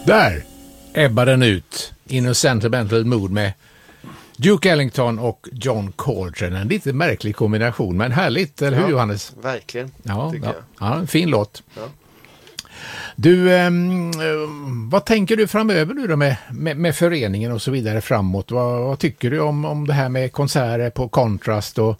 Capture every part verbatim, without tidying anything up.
Där ebbar den ut in a sentimental mood med Duke Ellington och John Coltrane. En lite märklig kombination, men härligt, eller hur ja, Johannes? Verkligen, ja, tycker ja. jag. Ja, en fin låt. Ja. Du, eh, vad tänker du framöver nu då med, med, med föreningen och så vidare framåt? Vad, vad tycker du om, om det här med konserter på Contrast och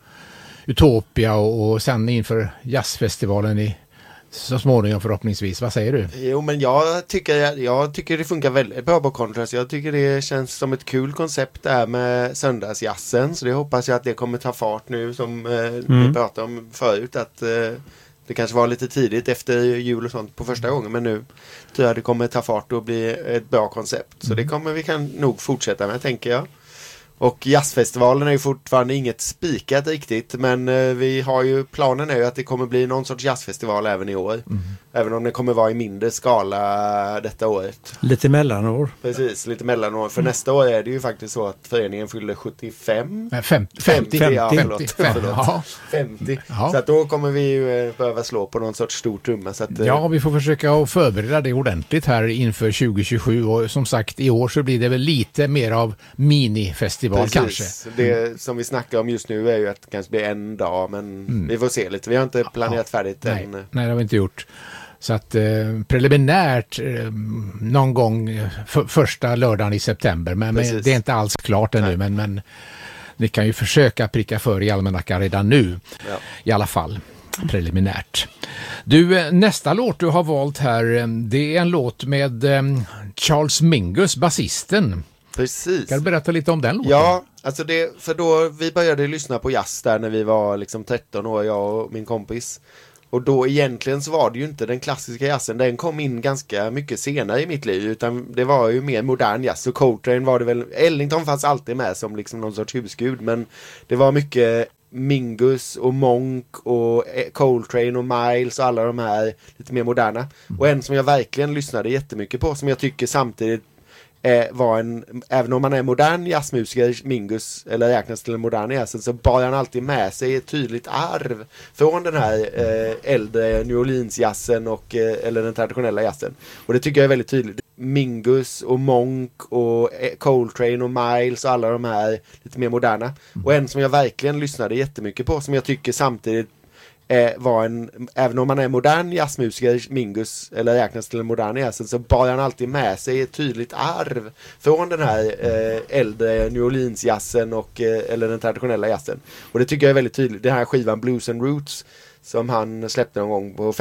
Utopia och, och sen inför jazzfestivalen i så småningom förhoppningsvis? Vad säger du? Jo, men jag tycker, jag tycker det funkar väldigt bra på Contrast. Jag tycker det känns som ett kul koncept där med söndagsjazzen. Så det hoppas jag att det kommer ta fart nu som eh, mm. vi pratade om förut. Att eh, det kanske var lite tidigt efter jul och sånt på första gången. Men nu tror jag det kommer ta fart och bli ett bra koncept. Så mm. det kommer vi kan nog fortsätta med, tänker jag. Och jazzfestivalen är ju fortfarande inget spikat riktigt, men eh, vi har ju, planen är ju att det kommer bli någon sorts jazzfestival även i år. Mm. Även om det kommer vara i mindre skala detta året. Lite mellanår. Precis, lite mellanår. För mm. nästa år är det ju faktiskt så att föreningen fyller sjuttiofem. Nej, femtio. femtio, femtio, ja, förlåt, femtio, förlåt. Ja. femtio. Ja. Så att då kommer vi ju behöva slå på någon sorts stor trumma. Så att, ja, vi får försöka att förbereda det ordentligt här inför tjugo tjugosju. Och som sagt, i år så blir det väl lite mer av minifestival. Precis. Kanske. Det som vi snackar om just nu är ju att det kanske blir en dag, men mm. vi får se lite. Vi har inte planerat ja, färdigt nej, än. Nej, det har vi inte gjort. Så att eh, preliminärt eh, någon gång för, första lördagen i september. Men, men det är inte alls klart ännu. Men, men ni kan ju försöka pricka för i almanackan redan nu. Ja. I alla fall preliminärt. Du, nästa låt du har valt här, det är en låt med eh, Charles Mingus, basisten. Precis. Kan du berätta lite om den låten? Ja, alltså det, för då vi började lyssna på jazz där när vi var liksom tretton år, jag och min kompis. Och då egentligen så var det ju inte den klassiska jazzen, den kom in ganska mycket senare i mitt liv, utan det var ju mer modern jazz. Så Coltrane var det väl, Ellington fanns alltid med som liksom någon sorts husgud, men det var mycket Mingus och Monk och Coltrane och Miles och alla de här lite mer moderna. Mm. Och en som jag verkligen lyssnade jättemycket på, som jag tycker samtidigt var en, även om man är modern jazzmusiker, Mingus, eller räknas till en modern jazzen, så bar han alltid med sig ett tydligt arv från den här eh, äldre New Orleans-jazzen och, eh, eller den traditionella jazzen. Och det tycker jag är väldigt tydligt. Mingus och Monk och Coltrane och Miles och alla de här lite mer moderna. Och en som jag verkligen lyssnade jättemycket på, som jag tycker samtidigt Eh, var en, även om man är modern jazzmusiker, Mingus, eller räknas till en modern jazzen, så bar han alltid med sig ett tydligt arv från den här eh, äldre New Orleans-jazzen och, eh, eller den traditionella jazzen. Och det tycker jag är väldigt tydligt. Den här skivan Blues and Roots som han släppte någon gång på